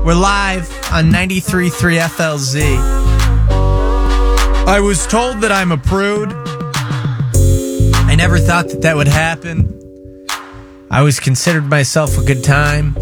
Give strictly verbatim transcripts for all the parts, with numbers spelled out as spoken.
We're live on ninety-three point three F L Z. I was told that I'm a prude. I never thought that that would happen. I always considered myself a good time.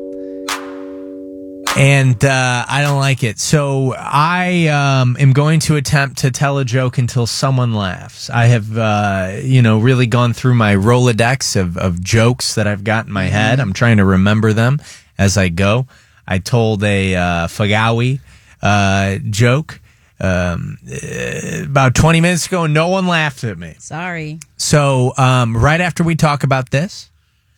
And uh, I don't like it. So I um, am going to attempt to tell a joke until someone laughs. I have, uh, you know, really gone through my Rolodex of, of jokes that I've got in my head. I'm trying to remember them as I go. I told a uh, Fagawi uh, joke um, uh, about twenty minutes ago, and no one laughed at me. Sorry. So um, right after we talk about this,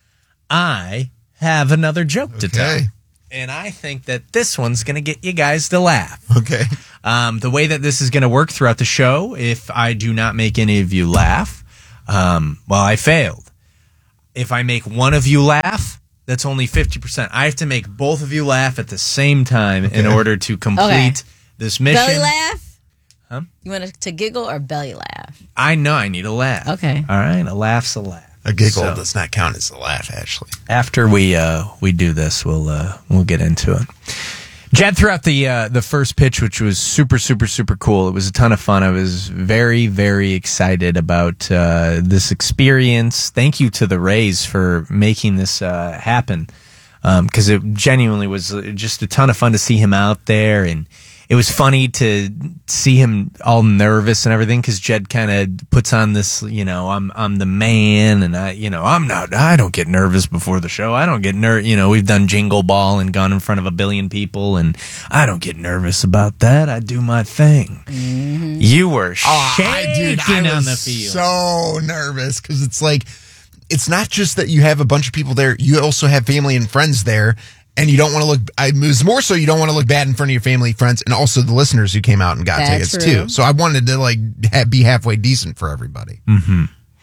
I have another joke Okay. to tell. And I think that this one's going to get you guys to laugh. Okay. Um, the way that this is going to work throughout the show, if I do not make any of you laugh, um, well, I failed. If I make one of you laugh, that's only fifty percent. I have to make both of you laugh at the same time okay. in order to complete okay. this mission. Belly laugh? Huh? You want to giggle or belly laugh? I know I need a laugh. Okay. All right, a laugh's a laugh. A giggle So- does not count as a laugh, actually. After we uh, we do this, we'll uh, we'll get into it. Jed threw out the uh, the first pitch, which was super super super cool. It was a ton of fun. I was very very excited about uh, this experience. Thank you to the Rays for making this uh, happen, because it genuinely was just a ton of fun to see him out there, and it was funny to see him all nervous and everything, because Jed kind of puts on this, you know, I'm I'm the man, and I, you know, I'm not, I don't get nervous before the show. I don't get ner, you know, we've done Jingle Ball and gone in front of a billion people, and I don't get nervous about that. I do my thing. Mm-hmm. You were Oh, shaking I, dude, I on was the field. so nervous, because it's like, it's not just that you have a bunch of people there, you also have family and friends there. And you don't want to look, I, it was more so you don't want to look bad in front of your family, friends, and also the listeners who came out and got That's tickets true. too. So I wanted to like ha- be halfway decent for everybody. Mm-hmm.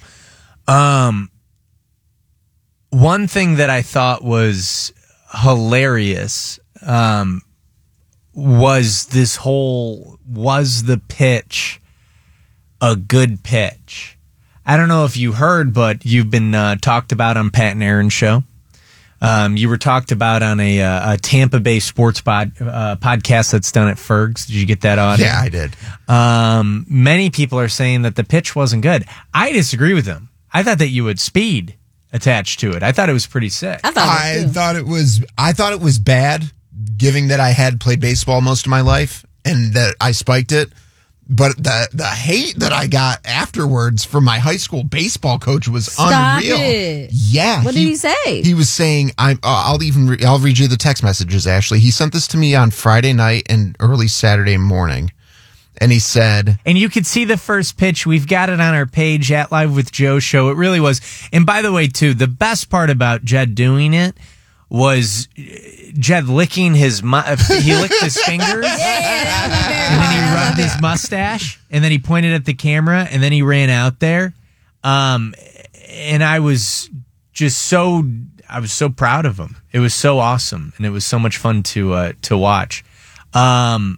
Um, one thing that I thought was hilarious um, was this whole, was the pitch a good pitch? I don't know if you heard, but you've been uh, talked about on Pat and Aaron's show. Um, you were talked about on a, uh, a Tampa Bay sports pod, uh, podcast that's done at Ferg's. Did you get that audio? Yeah, I did. Um, many people are saying that the pitch wasn't good. I disagree with them. I thought that you had speed attached to it. I thought it was pretty sick. I thought I it was too. thought it was. I thought it was bad, given that I had played baseball most of my life and that I spiked it. But the the hate that I got afterwards from my high school baseball coach was Stop unreal. it. Yeah, What did he say? He was saying, "I'm." Uh, I'll even. Re- I'll read you the text messages. Ashley, he sent this to me on Friday night and early Saturday morning, and he said, And you could see the first pitch. We've got it on our page at Live with Joe show. It really was. And by the way, too, the best part about Jed doing it was Jed licking his, mu- he licked his fingers. And then he rubbed his mustache, and then he pointed at the camera, and then he ran out there. Um, and I was just so, I was so proud of him. It was so awesome, and it was so much fun to uh, to watch. Um,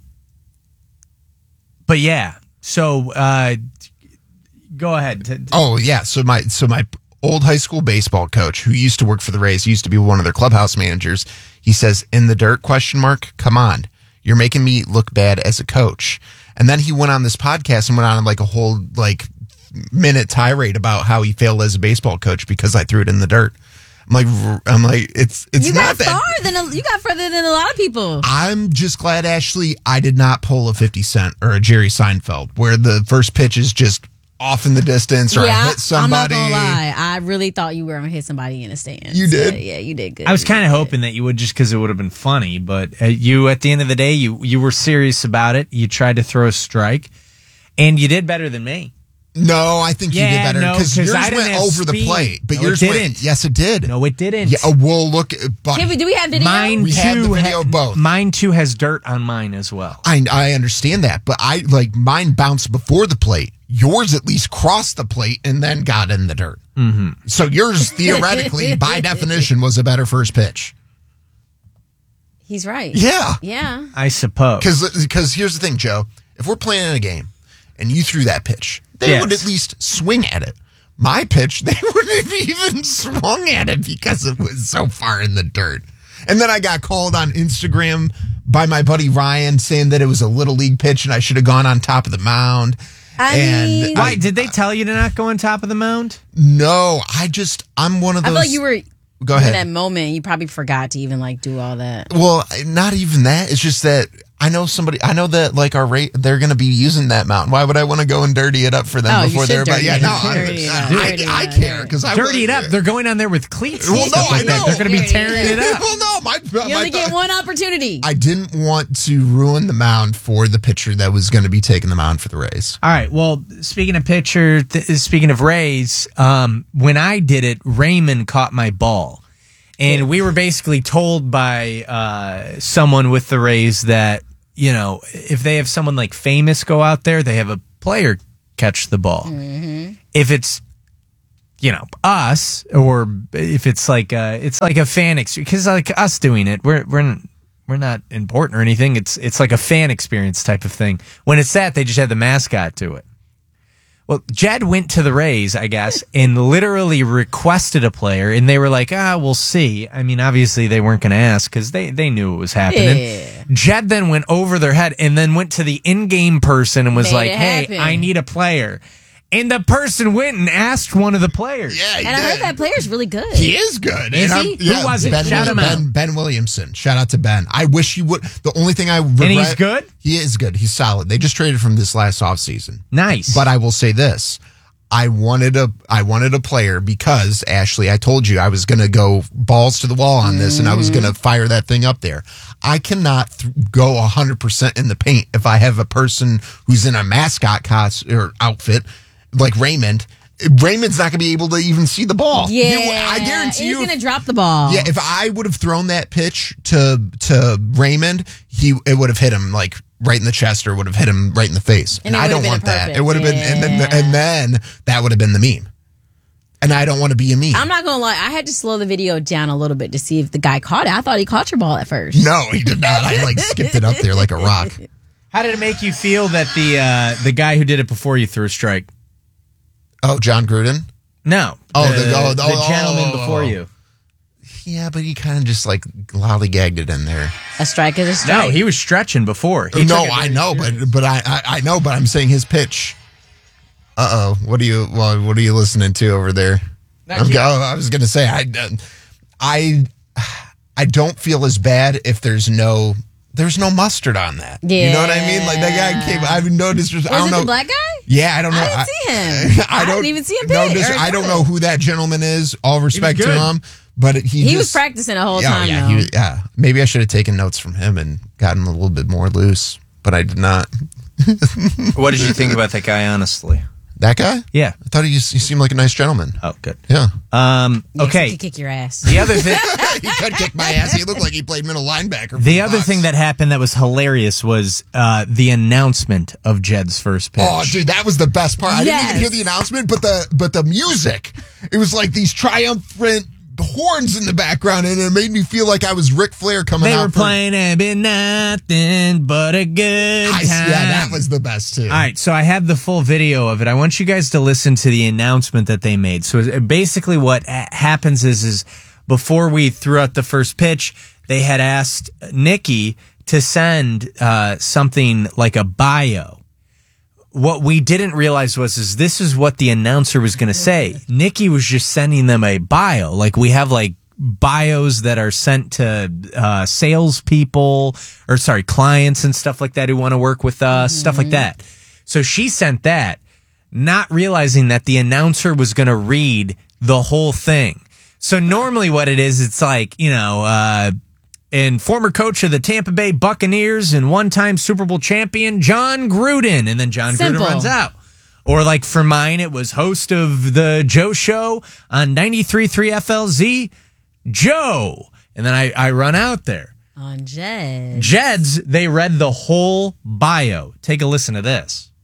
but yeah, so uh, go ahead. T- t- "Oh yeah." So my so my old high school baseball coach, who used to work for the Rays, used to be one of their clubhouse managers. He says, "In the dirt?" Question mark. Come on. You're making me look bad as a coach. And then he went on this podcast and went on like a whole like minute tirade about how he failed as a baseball coach because I threw it in the dirt. I'm like, I'm like, it's it's you not got that. far than a, you got further than a lot of people. I'm just glad, Ashley, I did not pull a fifty Cent or a Jerry Seinfeld where the first pitch is just off in the distance or yeah, I hit somebody. I'm not gonna lie. I really thought you were gonna hit somebody in the stands. You did? Yeah, yeah, you did good. I was kind of You did hoping that you would, just because it would have been funny. But uh, you, at the end of the day, you you were serious about it. You tried to throw a strike, and you did better than me. No, I think Yeah, you did better no, because 'cause yours I didn't went have over the speed. plate, but No, yours it went. didn't. Yes, it did. No, it didn't. Yeah, we'll look. But Can we, do we have video? Mine We too. have the video ha- of both. Mine too has dirt on mine as well. I I understand that, but I like mine bounced before the plate. Yours at least crossed the plate and then got in the dirt. Mm-hmm. So yours theoretically, by definition, was a better first pitch. He's right. Yeah, Yeah. I suppose. because because here's the thing, Joe. If we're playing a game and you threw that pitch, they Yes. would at least swing at it. My pitch, they wouldn't have even swung at it because it was so far in the dirt. And then I got called on Instagram by my buddy Ryan saying that it was a little league pitch and I should have gone on top of the mound. I and mean- Why, did they tell you to not go on top of the mound? No, I just, I'm one of I those. feel like you were Go in ahead. that moment. You probably forgot to even like do all that. Well, not even that. It's just that I know somebody. I know that like our rate, they're going to be using that mountain. Why would I want to go and dirty it up for them Oh, you before should they're about? dirty Yeah, it no, up. I, Dirty it up. I, Dirty it I up. care because I Dirty it up. They're going on there with cleats. and Well, stuff no, like I that. know. They're going to be Dirty tearing it it up. well, no, my, You my only get one opportunity. I didn't want to ruin the mound for the pitcher that was going to be taking the mound for the Rays. All right. Well, speaking of pitcher, th- speaking of Rays, um, when I did it, Raymond caught my ball. And we were basically told by uh, someone with the Rays that, you know, if they have someone like famous go out there, they have a player catch the ball. Mm-hmm. If it's, you know, us, or if it's like uh, it's like a fan experience, because like us doing it, we're we're we're not important or anything. It's it's like a fan experience type of thing. When it's that, they just had the mascot to it. Well, Jed went to the Rays, I guess, and literally requested a player, and they were like, ah, we'll see. I mean, obviously they weren't going to ask because they, they knew it was happening. Yeah. Jed then went over their head and then went to the in-game person and was Made like, it hey, happen. I need a player. And the person went and asked one of the players. Yeah, and I heard that player's really good. He is good. Is And he? I'm- Who yeah, was it? Ben, Shout him ben, out. Ben Williamson. Shout out to Ben. I wish he would. The only thing I regret. And he's good? He is good. He's solid. They just traded from this last offseason. Nice. But I will say this. I wanted a I wanted a player because, Ashley, I told you I was going to go balls to the wall on this and I was going to fire that thing up there. I cannot th- go one hundred percent in the paint if I have a person who's in a mascot costume or outfit like Raymond. Raymond's not going to be able to even see the ball. Yeah, You- I guarantee he's you. gonna drop the ball. Yeah, if I would have thrown that pitch to to Raymond, he it would have hit him like right in the chest or would have hit him right in the face. And And, it I would don't have want been that. perfect. It would have been and then Yeah. and then that would have been the meme. And I don't want to be a meme. I'm not gonna lie. I had to slow the video down a little bit to see if the guy caught it. I thought he caught your ball at first. No, he did not. I like skipped it up there like a rock. How did it make you feel that the uh, the guy who did it before you threw a strike? Oh, John Gruden? No. Oh, the, the- oh, the oh, gentleman oh, before oh. you. Yeah, but he kind of just like lollygagged it in there. A strike is a strike. No, he was stretching before. He no, took it I very know, seriously. but but I, I I know, but I'm saying his pitch. Uh oh, what are you? Well, what are you listening to over there? Not I'm you. go, I was gonna say I, I, I don't feel as bad if there's no there's no mustard on that. You know what I mean? Like that guy came. I've noticed. Was I don't it know. the black guy? Yeah, I don't know. I didn't see him. I don't didn't even see him No, pitch this- or I don't throw know it. who that gentleman is. All respect to good. him, but he He was just- practicing the whole yeah, time. yeah, though. he was- yeah. Maybe I should have taken notes from him and gotten a little bit more loose, but I did not. What did you think about that guy, honestly? That guy? Yeah. I thought he, he seemed like a nice gentleman. Oh, good. Yeah. Um, Yes, he okay. could kick your ass. The other thing, He could kick my ass. He looked like he played middle linebacker. for the other Bucs. thing that happened that was hilarious was uh, the announcement of Jed's first pitch. Oh, dude, that was the best part. I didn't even Yes. hear the announcement, but the but the music. It was like these triumphant horns in the background, and it made me feel like I was Ric Flair coming They out. were for- playing "Ain't Been Nothing But a Good I, Time." yeah, that was the best too. All right, so I have the full video of it. I want you guys to listen to the announcement that they made. So basically, what ha- happens is, is before we threw out the first pitch, they had asked Nikki to send uh, something like a bio. What we didn't realize was, is this is what the announcer was going to say. Nikki was just sending them a bio. Like we have like bios that are sent to uh, salespeople or sorry, clients and stuff like that who want to work with us, stuff like that. So she sent that, not realizing that the announcer was going to read the whole thing. So normally what it is, it's like, you know, uh, and former coach of the Tampa Bay Buccaneers and one-time Super Bowl champion, John Gruden. And then John Simple. Gruden runs out. Or like for mine, it was host of the Joe Show on ninety-three point three F L Z, Joe. And then I, I run out there. On Jed. Jed's, they read the whole bio. Take a listen to this.